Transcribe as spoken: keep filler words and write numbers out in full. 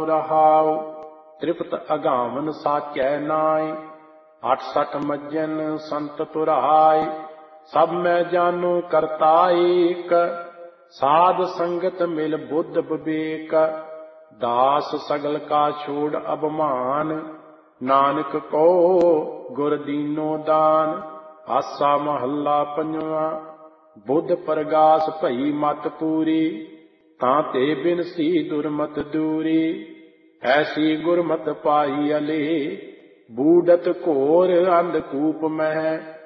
रहाओ। त्रिपत अगावन साचै नाय, अठ सठ मज्जन संत तुराय। सब मैं जानो करता एक, साध संगत मिल बुद्ध विवेक। दास सगल का छोड़ अभिमान, नानक को गुर दीनो दान। आसा महला पंजवा। बुद्ध प्रगास भई मत पूरी, तां ते बिनसी दुर्मत दूरी। ऐसी गुरमत पाई अले, बूढ़त घोर अंधकूप मह।